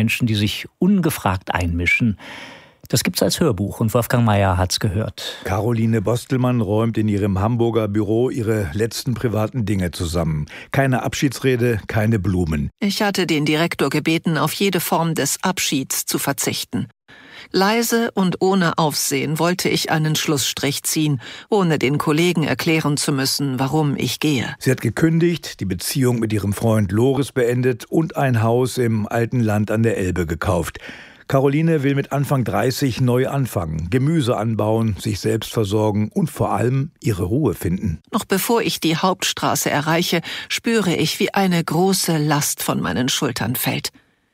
Menschen, die sich ungefragt einmischen. Das gibt's als Hörbuch und Wolfgang Mayer hat's gehört. Caroline Bostelmann räumt in ihrem Hamburger Büro ihre letzten privaten Dinge zusammen. Keine Abschiedsrede, keine Blumen. Ich hatte den Direktor gebeten, auf jede Form des Abschieds zu verzichten. Leise und ohne Aufsehen wollte ich einen Schlussstrich ziehen, ohne den Kollegen erklären zu müssen, warum ich gehe. Sie hat gekündigt, die Beziehung mit ihrem Freund Loris beendet und ein Haus im alten Land an der Elbe gekauft. Caroline will mit Anfang 30 neu anfangen, Gemüse anbauen, sich selbst versorgen und vor allem ihre Ruhe finden. Noch bevor ich die Hauptstraße erreiche, spüre ich, wie eine große Last von meinen Schultern fällt.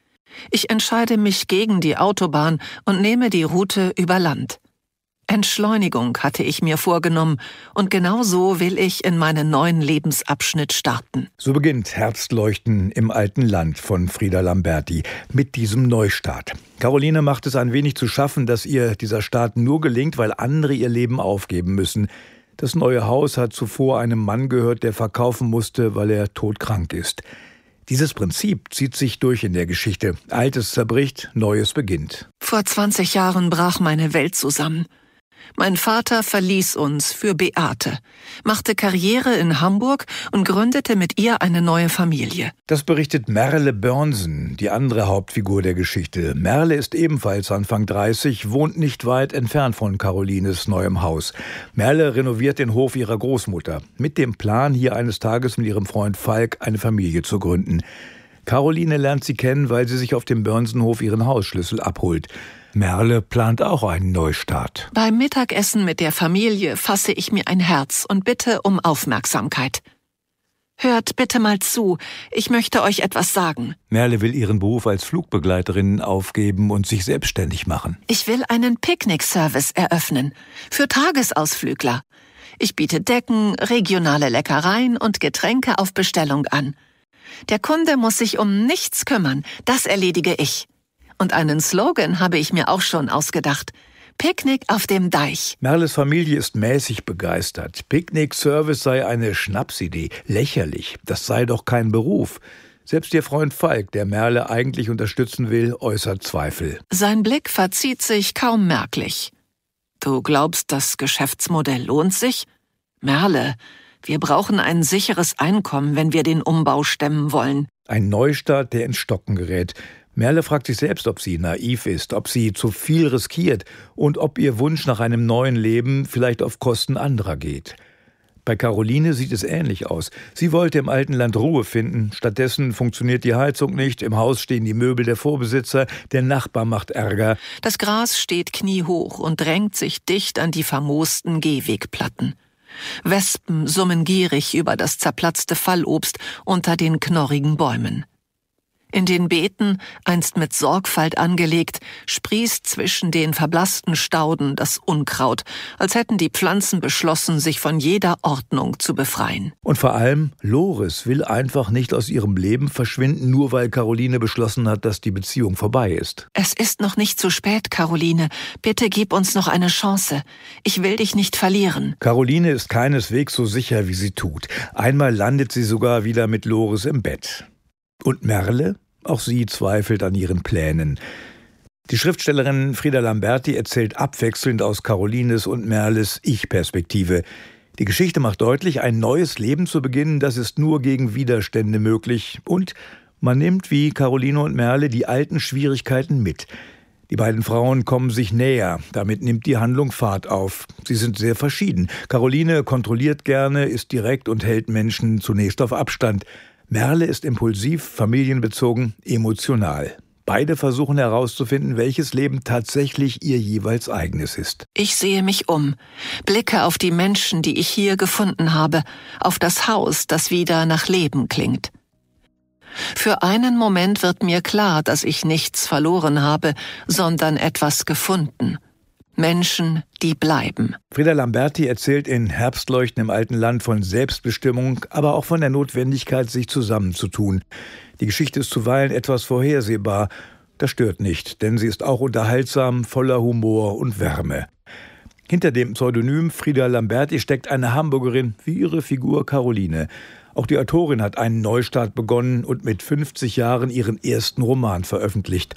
Ich entscheide mich gegen die Autobahn und nehme die Route über Land. Entschleunigung hatte ich mir vorgenommen und genau so will ich in meinen neuen Lebensabschnitt starten. So beginnt Herbstleuchten im alten Land von Frida Lamberti mit diesem Neustart. Caroline macht es ein wenig zu schaffen, dass ihr dieser Start nur gelingt, weil andere ihr Leben aufgeben müssen. Das neue Haus hat zuvor einem Mann gehört, der verkaufen musste, weil er todkrank ist. Dieses Prinzip zieht sich durch in der Geschichte. Altes zerbricht, Neues beginnt. Vor 20 Jahren brach meine Welt zusammen. Mein Vater verließ uns für Beate, machte Karriere in Hamburg und gründete mit ihr eine neue Familie. Das berichtet Merle Börnsen, die andere Hauptfigur der Geschichte. Merle ist ebenfalls Anfang 30, wohnt nicht weit entfernt von Carolines neuem Haus. Merle renoviert den Hof ihrer Großmutter, mit dem Plan, hier eines Tages mit ihrem Freund Falk eine Familie zu gründen. Caroline lernt sie kennen, weil sie sich auf dem Börnsenhof ihren Hausschlüssel abholt. Merle plant auch einen Neustart. Beim Mittagessen mit der Familie fasse ich mir ein Herz und bitte um Aufmerksamkeit. Hört bitte mal zu, ich möchte euch etwas sagen. Merle will ihren Beruf als Flugbegleiterin aufgeben und sich selbstständig machen. Ich will einen Picknickservice eröffnen, für Tagesausflügler. Ich biete Decken, regionale Leckereien und Getränke auf Bestellung an. Der Kunde muss sich um nichts kümmern, das erledige ich. Und einen Slogan habe ich mir auch schon ausgedacht. Picknick auf dem Deich. Merles Familie ist mäßig begeistert. Picknick-Service sei eine Schnapsidee. Lächerlich. Das sei doch kein Beruf. Selbst ihr Freund Falk, der Merle eigentlich unterstützen will, äußert Zweifel. Sein Blick verzieht sich kaum merklich. Du glaubst, das Geschäftsmodell lohnt sich? Merle, wir brauchen ein sicheres Einkommen, wenn wir den Umbau stemmen wollen. Ein Neustart, der ins Stocken gerät. Merle fragt sich selbst, ob sie naiv ist, ob sie zu viel riskiert und ob ihr Wunsch nach einem neuen Leben vielleicht auf Kosten anderer geht. Bei Caroline sieht es ähnlich aus. Sie wollte im alten Land Ruhe finden. Stattdessen funktioniert die Heizung nicht, im Haus stehen die Möbel der Vorbesitzer, der Nachbar macht Ärger. Das Gras steht kniehoch und drängt sich dicht an die vermoosten Gehwegplatten. Wespen summen gierig über das zerplatzte Fallobst unter den knorrigen Bäumen. In den Beeten, einst mit Sorgfalt angelegt, sprießt zwischen den verblassten Stauden das Unkraut, als hätten die Pflanzen beschlossen, sich von jeder Ordnung zu befreien. Und vor allem, Loris will einfach nicht aus ihrem Leben verschwinden, nur weil Caroline beschlossen hat, dass die Beziehung vorbei ist. Es ist noch nicht zu spät, Caroline. Bitte gib uns noch eine Chance. Ich will dich nicht verlieren. Caroline ist keineswegs so sicher, wie sie tut. Einmal landet sie sogar wieder mit Loris im Bett. Und Merle? Auch sie zweifelt an ihren Plänen. Die Schriftstellerin Frida Lamberti erzählt abwechselnd aus Carolines und Merles Ich-Perspektive. Die Geschichte macht deutlich, ein neues Leben zu beginnen, das ist nur gegen Widerstände möglich. Und man nimmt wie Caroline und Merle die alten Schwierigkeiten mit. Die beiden Frauen kommen sich näher. Damit nimmt die Handlung Fahrt auf. Sie sind sehr verschieden. Caroline kontrolliert gerne, ist direkt und hält Menschen zunächst auf Abstand. Merle ist impulsiv, familienbezogen, emotional. Beide versuchen herauszufinden, welches Leben tatsächlich ihr jeweils eigenes ist. Ich sehe mich um, blicke auf die Menschen, die ich hier gefunden habe, auf das Haus, das wieder nach Leben klingt. Für einen Moment wird mir klar, dass ich nichts verloren habe, sondern etwas gefunden. Menschen, die bleiben. Frida Lamberti erzählt in Herbstleuchten im alten Land von Selbstbestimmung, aber auch von der Notwendigkeit, sich zusammenzutun. Die Geschichte ist zuweilen etwas vorhersehbar. Das stört nicht, denn sie ist auch unterhaltsam, voller Humor und Wärme. Hinter dem Pseudonym Frida Lamberti steckt eine Hamburgerin wie ihre Figur Caroline. Auch die Autorin hat einen Neustart begonnen und mit 50 Jahren ihren ersten Roman veröffentlicht.